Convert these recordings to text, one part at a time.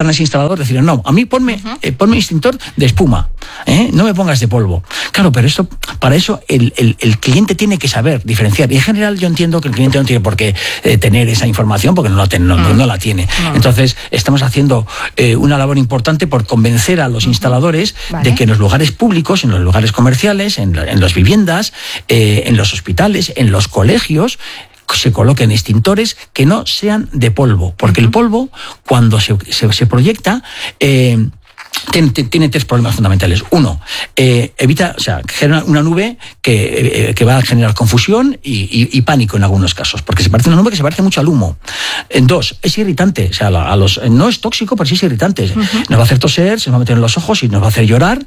carnes instalador, decir, no, a mí ponme extintor de espuma, no me pongas de polvo. Claro, pero para eso el cliente tiene que saber diferenciar. Y en general yo entiendo que el cliente no tiene por qué tener esa información porque no la tiene. Entonces, estamos haciendo una labor importante por convencer a los instaladores de que en los lugares públicos, en los lugares comerciales, en las viviendas, en los hospitales, en los colegios, se coloquen extintores que no sean de polvo, porque el polvo, cuando se proyecta, tiene tres problemas fundamentales. Uno, genera una nube que va a generar confusión y pánico en algunos casos, porque se parece una nube que se parece mucho al humo. Dos, es irritante, no es tóxico, pero sí es irritante. Nos va a hacer toser, se nos va a meter en los ojos y nos va a hacer llorar.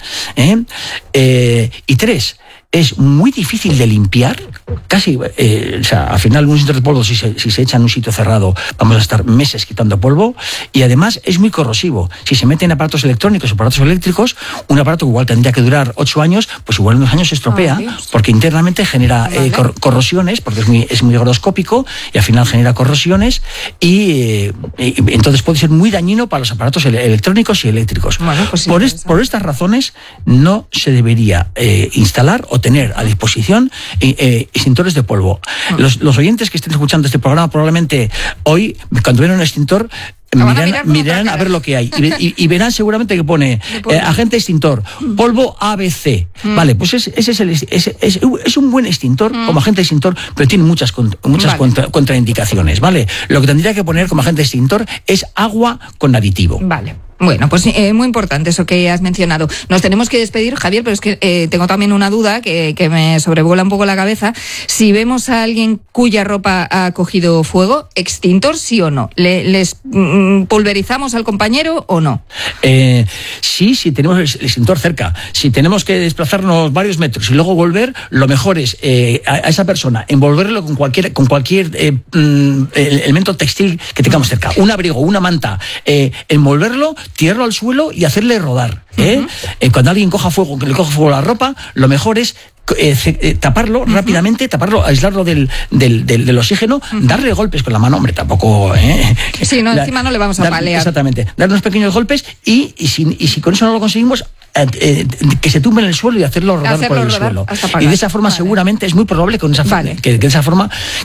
Y tres, es muy difícil de limpiar, casi, al final un extintor de polvo, si se echa en un sitio cerrado, vamos a estar meses quitando polvo, y además es muy corrosivo. Si se mete en aparatos electrónicos o aparatos eléctricos, un aparato que igual tendría que durar 8 años, pues igual en 2 años se estropea, porque internamente genera corrosiones, porque es muy higroscópico, y al final genera corrosiones, y entonces puede ser muy dañino para los aparatos electrónicos y eléctricos. Bueno, pues por estas razones, no se debería instalar o tener a disposición extintores de polvo. Los oyentes que estén escuchando este programa probablemente hoy, cuando ven un extintor, mirarán a ver lo que hay y verán seguramente que pone agente extintor, polvo ABC. Vale, pues ese es un buen extintor como agente extintor, pero tiene muchas contraindicaciones, ¿vale? Lo que tendría que poner como agente extintor es agua con aditivo. Vale. Bueno, pues muy importante eso que has mencionado. Nos tenemos que despedir, Javier, pero es que tengo también una duda que me sobrevuela un poco la cabeza. Si vemos a alguien cuya ropa ha cogido fuego, ¿extintor sí o no? ¿Les pulverizamos al compañero o no? Sí, si tenemos el extintor cerca. Si tenemos que desplazarnos varios metros y luego volver, lo mejor es a esa persona envolverlo con cualquier elemento textil que tengamos cerca. Un abrigo, una manta, envolverlo, tirarlo al suelo y hacerle rodar. Cuando alguien que le coja fuego la ropa, lo mejor es taparlo rápidamente, aislarlo del oxígeno, darle golpes con la mano, hombre, tampoco... Sí, no, encima no le vamos a palear. Exactamente, darle unos pequeños golpes y si con eso no lo conseguimos, que se tumbe en el suelo y hacerlo rodar por el suelo. Y de esa forma seguramente es muy probable que de esa forma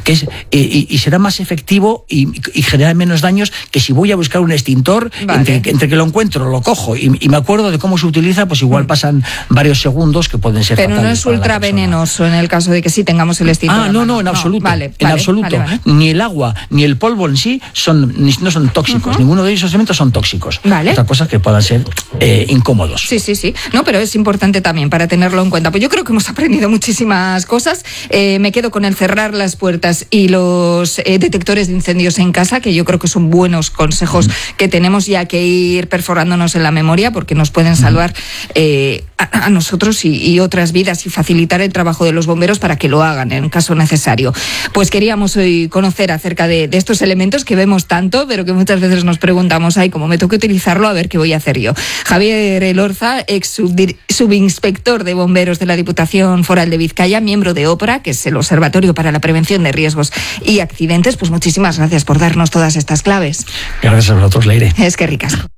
y será más efectivo y generará menos daños que si voy a buscar un extintor, entre que lo encuentro, lo cojo y me acuerdo de cómo se utiliza, pues igual pasan varios segundos que pueden ser fatales. Pero no es ultra venenoso en el caso de que sí tengamos el extintor. No, en absoluto. En absoluto. Ni el agua ni el polvo en sí no son tóxicos. Ninguno de esos elementos son tóxicos. Otras cosas que puedan ser incómodos. Sí. No, pero es importante también para tenerlo en cuenta. Pues yo creo que hemos aprendido muchísimas cosas. Me quedo con el cerrar las puertas y los detectores de incendios en casa, que yo creo que son buenos consejos que tenemos ya que ir perforándonos en la memoria, porque nos pueden salvar a nosotros y otras vidas y facilitar el trabajo de los bomberos para que lo hagan en caso necesario. Pues queríamos hoy conocer acerca de estos elementos que vemos tanto, pero que muchas veces nos preguntamos, ¿cómo me toca utilizarlo? A ver qué voy a hacer yo. Javier Elorza, ex subinspector de bomberos de la Diputación Foral de Vizcaya, miembro de OPRA, que es el Observatorio para la Prevención de Riesgos y Accidentes. Pues muchísimas gracias por darnos todas estas claves. Gracias a vosotros, Leire. Es que ricasco.